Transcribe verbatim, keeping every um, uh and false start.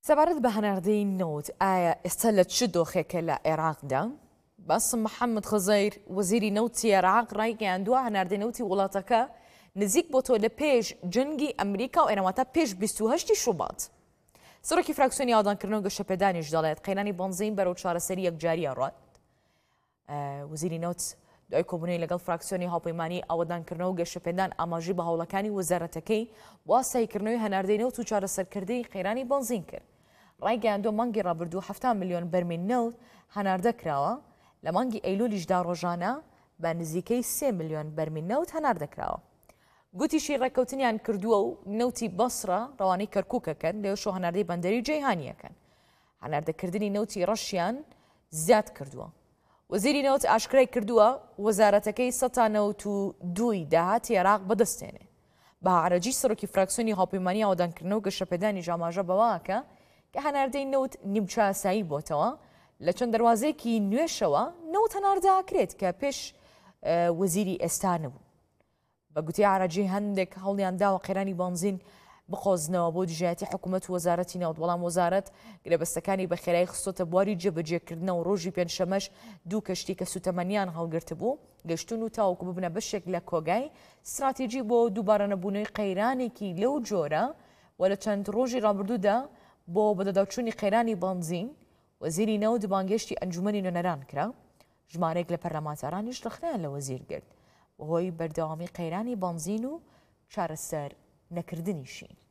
سەبارەت بە هەناردەی نەوت ئایا ئێستا لە چ دۆخێکە لە عێراقدا؟ باسم محەممەد خزەیر وەزیری نەوتی عێراق ڕایگەیاندووە هەناردەی نەوتی وڵاتەکە نزیک بۆ تۆ لە پێش جەنگی ئەمریکا و ئێنەواتە پێش بیست و هەشتی شوبات. سەرۆکی فراکسیۆنی ئاوادانکردنەوە و گەشەپێدانیش دەڵێت قەیرانی بنزین بەرەو چارەسەری یەکجاریە ڕات. وەزیری نەوت دوای کۆبوونەوەی لەگەڵ فراکسیۆنی هاوپەیمانی ئاوادانکردنەوە و گەشەپێدان ئاماژەی بە هەوڵەکانی وەزارەتەکەی بۆ ئاساییکردنەوەی هەناردەی نەوت و چارەسەرکردەی قەیرانی بنزین کرد. ڕایگەیاندووە مانگی ڕابردوو هەفتاد ملیۆن بەرمیل نەوت هەناردە کراوە، لە مانگی ئەیلولیشدا ڕۆژانە بە نزیکەی سێ ملیۆن بەرمیل نەوت هەناردە کراوە. گوتیشی ڕێککەوتنیان کردووە و نەوتی بەسرە ڕەوانەی کەرکووکەکەن لەوێشۆ هەناردەی بەندەری جەیهانیەکەن. هەناردەکردنی نەوتی ڕەشیان زیاد کردووە. وەزیری نەوت ئاشکرای کردووە وەزارەتەکەی سەد نەوت و دووی داهاتی عێراق بەدەستێنێ. بە عەرەجی سەرۆکی فراکسیۆنی هاوپەیمانی ئاوادانکردنەوە و گەشەپێدانی ئاماژە بەوەکە کە هەناردەی نەوت نیمچە ئاسایی بۆتەوە لە چەند دەواازەیەکی نوێشەوە نەوت هەناردەکرێت کە پێش وەزیری ئێستا نەبوو. بە گوتی عەرەجی هەندێک هەوڵیان داوە قەیرانی بنزین بخۆزنەوە بۆ دژایەتی حکوومەت و وەزارەتی نەوت، بەڵام وەزارەت گرێبەستەکانی بە خێرایی خستۆتە بواری جێبەجێکردنەوە و ڕۆژی پێنجشەمەش دوو کەشتی کە سوتەمەنیان هەڵگرت بوو گەشتون و تاوەکو ببنە بەشێک لە کۆگای استراتیژی بۆ دووبارە نەبوونەوەی قەیرانێکی لەو جۆرە و لە چەند ڕۆژی ڕابردوودا بۆ بەدەداوچوونی قەیرانی بنزین. وەزیری نەوت بانگێشتی ئەنجومەنی نوێنەران کرا، ژمارەیەک لە پەرلەمانتارانیش ڕخنیان لە وەزیر کرد بەهۆی بەردەوامی قەیرانی بنزین و چارەسەر نەکردنیشی.